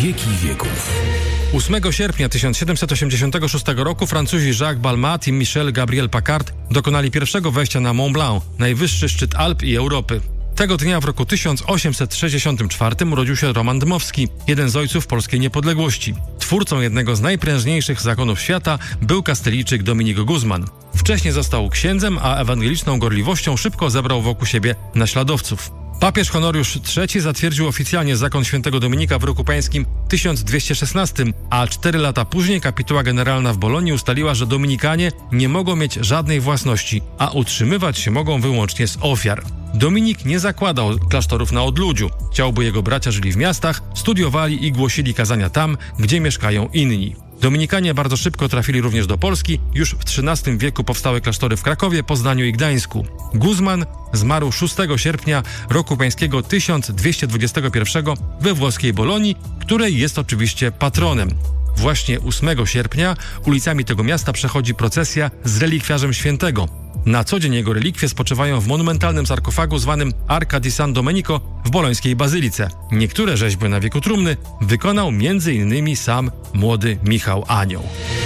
wieki wieków. 8 sierpnia 1786 roku Francuzi Jacques Balmat i Michel Gabriel Paccard dokonali pierwszego wejścia na Mont Blanc, najwyższy szczyt Alp i Europy. Tego dnia w roku 1864 urodził się Roman Dmowski, jeden z ojców polskiej niepodległości. Twórcą jednego z najprężniejszych zakonów świata był kastelijczyk Dominik Guzman. Wcześniej został księdzem, a ewangeliczną gorliwością szybko zebrał wokół siebie naśladowców. Papież Honoriusz III zatwierdził oficjalnie zakon świętego Dominika w roku pańskim 1216, a 4 lata później kapituła generalna w Bolonii ustaliła, że Dominikanie nie mogą mieć żadnej własności, a utrzymywać się mogą wyłącznie z ofiar. Dominik nie zakładał klasztorów na odludziu. Chciał, by jego bracia żyli w miastach, studiowali i głosili kazania tam, gdzie mieszkają inni. Dominikanie bardzo szybko trafili również do Polski. Już w XIII wieku powstały klasztory w Krakowie, Poznaniu i Gdańsku. Guzman zmarł 6 sierpnia roku pańskiego 1221 we włoskiej Bolonii, której jest oczywiście patronem. Właśnie 8 sierpnia ulicami tego miasta przechodzi procesja z relikwiarzem świętego. Na co dzień jego relikwie spoczywają w monumentalnym sarkofagu zwanym Arca di San Domenico w bolońskiej bazylice. Niektóre rzeźby na wieku trumny wykonał m.in. sam młody Michał Anioł.